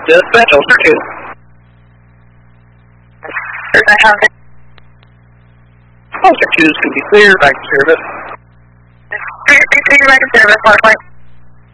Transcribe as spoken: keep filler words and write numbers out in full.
Dispatch over two. Officer two is going to be cleared back to service. Clear back to service, Parkway.